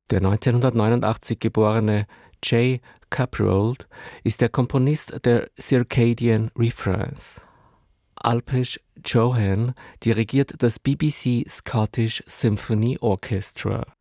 Der 1989 geborene Jay Caprold ist der Komponist der Circadian Refrains. Alpesh Chauhan dirigiert das BBC Scottish Symphony Orchestra.